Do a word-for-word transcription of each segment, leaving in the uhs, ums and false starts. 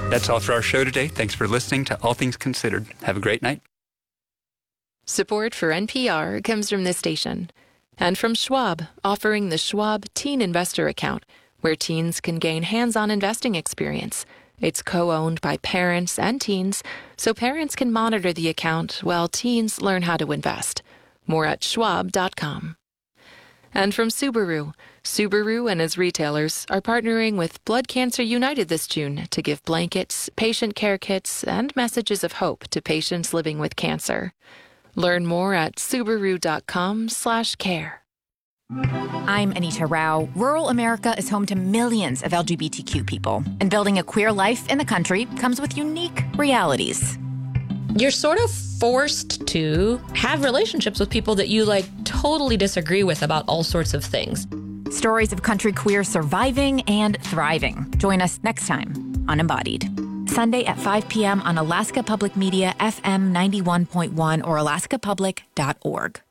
That's all for our show today. Thanks for listening to All Things Considered. Have a great night. Support for N P R comes from this station and from Schwab, offering the Schwab Teen Investor Account, where teens can gain hands-on investing experience. It's co-owned by parents and teens, so parents can monitor the account while teens learn how to invest. More at schwab dot com. And from Subaru. Subaru and its retailers are partnering with Blood Cancer United this June to give blankets, patient care kits, and messages of hope to patients living with cancer. Learn more at subaru dot com slash care. I'm Anita Rao. Rural America is home to millions of L G B T Q people, and building a queer life in the country comes with unique realities. You're sort of forced to have relationships with people that you, like, totally disagree with about all sorts of things. Stories of country queer surviving and thriving. Join us next time on Embodied. Sunday at five p.m. on Alaska Public Media, F M ninety-one point one or alaska public dot org.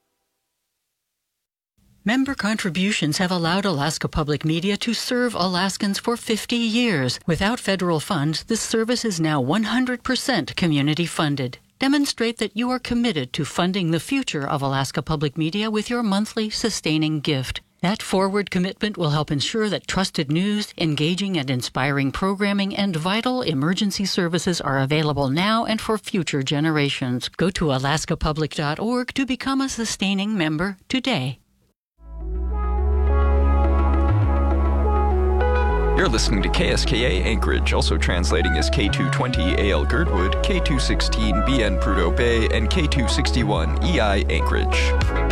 Member contributions have allowed Alaska Public Media to serve Alaskans for fifty years. Without federal funds, this service is now one hundred percent community funded. Demonstrate that you are committed to funding the future of Alaska Public Media with your monthly sustaining gift. That forward commitment will help ensure that trusted news, engaging and inspiring programming, and vital emergency services are available now and for future generations. Go to alaska public dot org to become a sustaining member today. You're listening to K S K A Anchorage, also translating as K two twenty A L Girdwood, K two sixteen B N Prudhoe Bay, and K two sixty-one E I Anchorage.